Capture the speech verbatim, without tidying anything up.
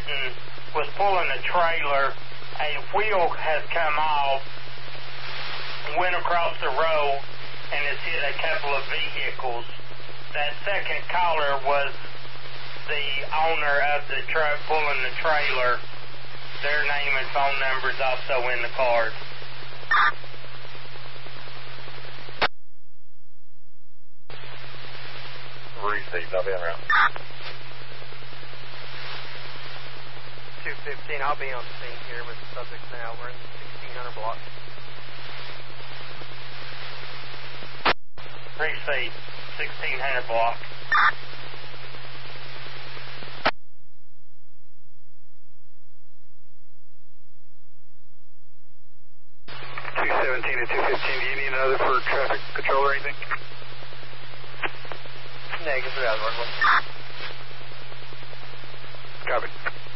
and was pulling a trailer. A wheel has come off, went across the road, and has hit a couple of vehicles. That second caller was the owner of the truck pulling the trailer. Their name and phone number is also in the card. Received, I'll be en route. two fifteen, I'll be on scene here with the subjects now. We're in the sixteen hundred block. Received, sixteen hundred block. two seventeen and two fifteen, do you need another for traffic control or anything? Negative, out of one. Copy.